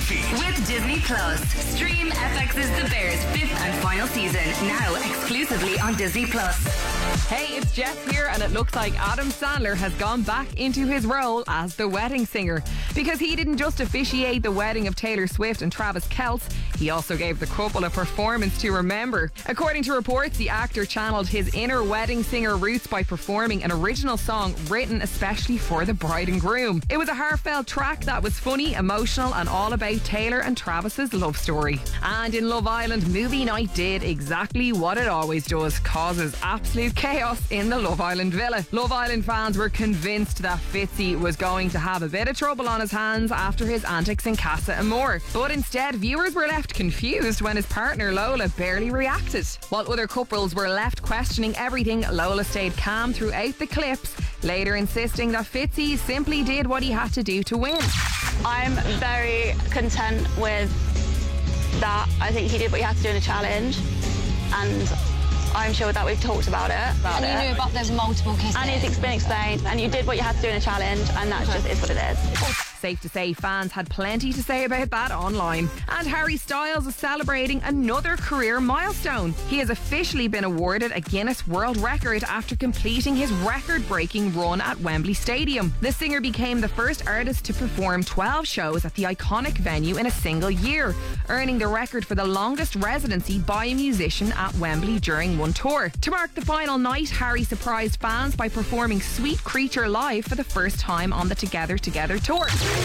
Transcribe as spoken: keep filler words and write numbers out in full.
feed. With Disney Plus. Stream F X's The Bears fifth and final season, now exclusively on Disney Plus. Hey, it's Jess here, and it looks like Adam Sandler has gone back into his role as the wedding singer. Because he didn't just officiate the wedding of Taylor Swift and Travis Kelce, he also gave the couple a performance to remember. According to reports, the actor channeled his inner wedding singer roots by performing an original song written especially for the bride and groom. It was a heartfelt track that was funny, emotional, and all about Taylor and Travis's love story. And in Love Island, movie night did exactly what it always does, causes absolute chaos in the Love Island villa. Love Island fans were convinced that Fitzy was going to have a bit of trouble on his hands after his antics in Casa Amor. But instead, viewers were left confused when his partner Lola barely reacted. While other couples were left questioning everything, Lola stayed calm throughout the clips, later insisting that Fitzy simply did what he had to do to win. I'm very content with that. I think he did what he had to do in a challenge, and I'm sure that we've talked about it. About and you it. knew about those multiple kisses. And it's been explained, and you did what you had to do in a challenge, and that just is what it is. Safe to say fans had plenty to say about that online. And Harry Styles is celebrating another career milestone. He has officially been awarded a Guinness World Record after completing his record-breaking run at Wembley Stadium. The singer became the first artist to perform twelve shows at the iconic venue in a single year, earning the record for the longest residency by a musician at Wembley during one tour. To mark the final night, Harry surprised fans by performing Sweet Creature live for the first time on the Together Together tour.